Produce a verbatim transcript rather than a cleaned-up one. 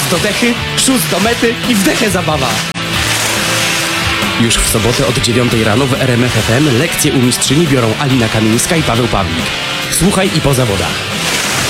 Gaz do dechy, szus do mety i wdechę zabawa. Już w sobotę od dziewiątej rano w R M F F M lekcje u mistrzyni biorą Alina Kamińska i Paweł Pawlik. Słuchaj i po zawodach.